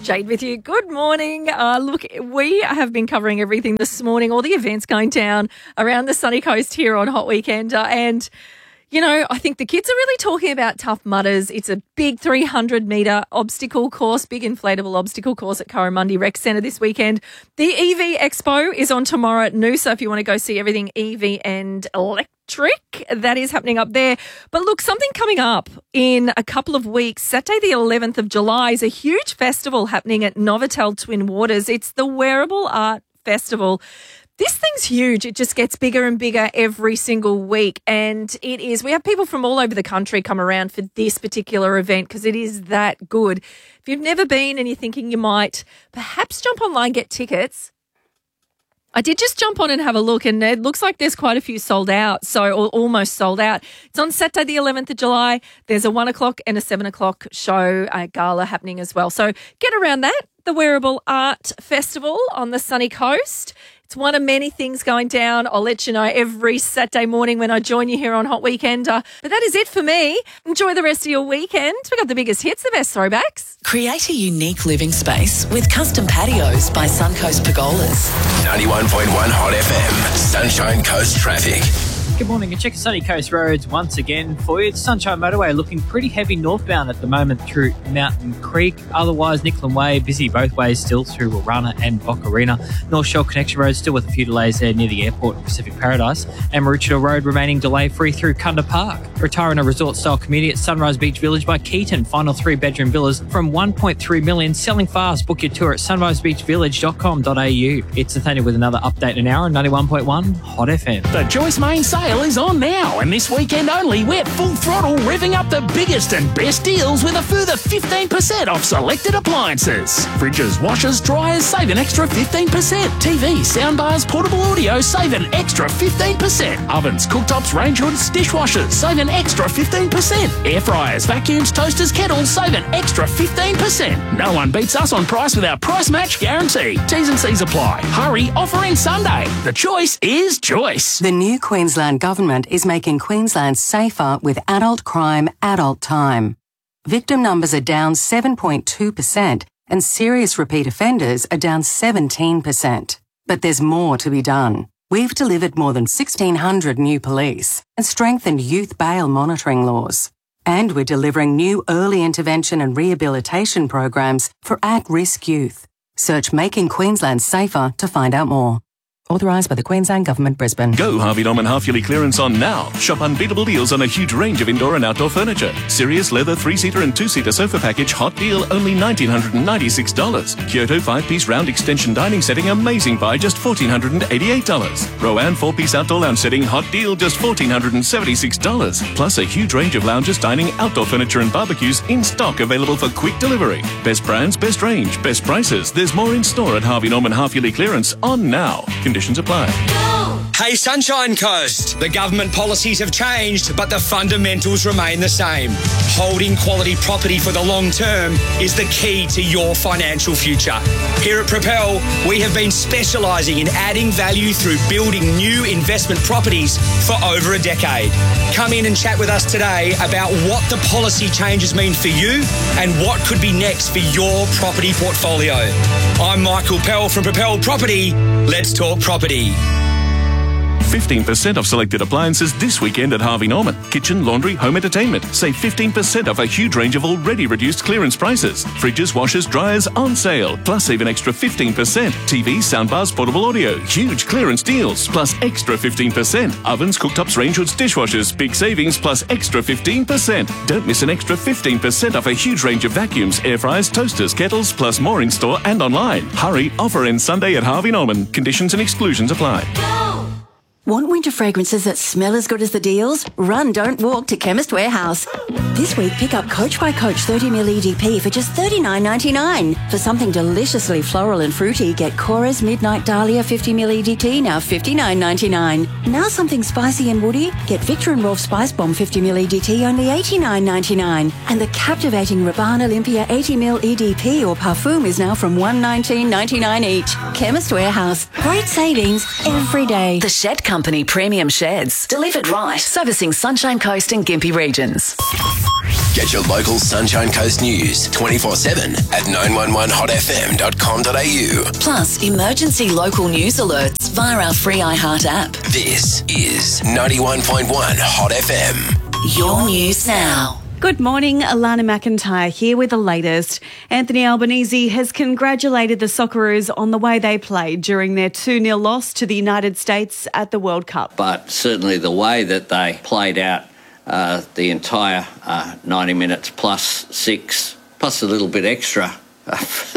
Jade with you. Good morning. Look, we have been covering everything this morning, all the events going down around the sunny coast here on Hot Weekend. And, you know, I think the kids are really talking about Tough Mudders. It's a big 300-metre obstacle course, big inflatable obstacle course at Coromandel Rec Centre this weekend. The EV Expo is on tomorrow at Noosa if you want to go see everything EV and electric. That is happening up there. But look, something coming up in a couple of weeks. Saturday the 11th of July is a huge festival happening at Novotel Twin Waters. It's the Wearable Art Festival. This thing's huge. It just gets bigger and bigger every single week. And it is, we have people from all over the country come around for this particular event because it is that good. If you've never been and you're thinking you might, perhaps jump online, get tickets. I did just jump on and have a look, and it looks like there's quite a few sold out, or almost sold out. It's on Saturday the 11th of July. There's a 1 o'clock and a 7 o'clock show gala happening as well. So get around that, the Wearable Art Festival on the sunny coast. It's one of many things going down. I'll let you know every Saturday morning when I join you here on Hot Weekend. But that is it for me. Enjoy the rest of your weekend. We've got the biggest hits, the best throwbacks. Create a unique living space with custom patios by Suncoast Pergolas. 91.1 Hot FM, Sunshine Coast traffic. Good morning, and check the sunny coast roads once again for you. The Sunshine Motorway looking pretty heavy northbound at the moment through Mountain Creek. Otherwise, Nicklin Way busy both ways still through Warana and Bocarina. North Shore Connection Road still with a few delays there near the airport and Pacific Paradise. And Maroochydore Road remaining delay free through Kunda Park. Retire in a resort-style community at Sunrise Beach Village by Keaton. Final 3-bedroom villas from $1.3 million. Selling fast. Book your tour at sunrisebeachvillage.com.au. It's Nathaniel with another update in an hour on 91.1 Hot FM. The Joyce Main sale is on now, and this weekend only we're full throttle revving up the biggest and best deals with a further 15% off selected appliances. Fridges, washers, dryers, save an extra 15%. TV, soundbars, portable audio, save an extra 15%. Ovens, cooktops, range hoods, dishwashers, save an extra 15%. Air fryers, vacuums, toasters, kettles, save an extra 15%. No one beats us on price with our price match guarantee. T's and C's apply. Hurry, offer ends Sunday. The choice is Joyce. The new Queensland Government is making Queensland safer with adult crime, adult time. Victim numbers are down 7.2% and serious repeat offenders are down 17%. But there's more to be done. We've delivered more than 1,600 new police and strengthened youth bail monitoring laws. And we're delivering new early intervention and rehabilitation programs for at-risk youth. Search Making Queensland Safer to find out more. Authorised by the Queensland Government, Brisbane. Go Harvey Norman half-yearly clearance on now. Shop unbeatable deals on a huge range of indoor and outdoor furniture. Sirius leather 3-seater and 2-seater sofa package, hot deal, only $1,996. Kyoto 5-piece round extension dining setting, amazing buy, just $1,488. Rowan 4-piece outdoor lounge setting, hot deal, just $1,476. Plus a huge range of lounges, dining, outdoor furniture and barbecues in stock, available for quick delivery. Best brands, best range, best prices. There's more in store at Harvey Norman half-yearly clearance on now. Conditions apply. Hey Sunshine Coast, the government policies have changed, but the fundamentals remain the same. Holding quality property for the long term is the key to your financial future. Here at Propel, we have been specialising in adding value through building new investment properties for over a decade. Come in and chat with us today about what the policy changes mean for you and what could be next for your property portfolio. I'm Michael Pell from Propel Property. Let's talk property. 15% off selected appliances this weekend at Harvey Norman. Kitchen, laundry, home entertainment. Save 15% off a huge range of already reduced clearance prices. Fridges, washers, dryers on sale. Plus save an extra 15%. TVs, soundbars, portable audio. Huge clearance deals. Plus extra 15%. Ovens, cooktops, range hoods, dishwashers. Big savings plus extra 15%. Don't miss an extra 15% off a huge range of vacuums, air fryers, toasters, kettles, plus more in store and online. Hurry, offer ends Sunday at Harvey Norman. Conditions and exclusions apply. Want winter fragrances that smell as good as the deals? Run, don't walk to Chemist Warehouse. This week, pick up Coach by Coach 30ml EDP for just $39.99. For something deliciously floral and fruity, get Cora's Midnight Dahlia 50ml EDT, now $59.99. Now something spicy and woody, get Victor and Rolf Spice Bomb 50ml EDT, only $89.99. And the captivating Rabanne Olympia 80ml EDP or Parfum is now from $119.99 each. Chemist Warehouse. Great savings every day. The Shed Company Company premium sheds. Delivered right. Servicing Sunshine Coast and Gympie regions. Get your local Sunshine Coast news 24/7 at 911hotfm.com.au. Plus, emergency local news alerts via our free iHeart app. This is 91.1 Hot FM. Your news now. Good morning, Alana McIntyre here with the latest. Anthony Albanese has congratulated the Socceroos on the way they played during their 2-0 loss to the United States at the World Cup. But certainly the way that they played out the entire 90 minutes plus 6, plus a little bit extra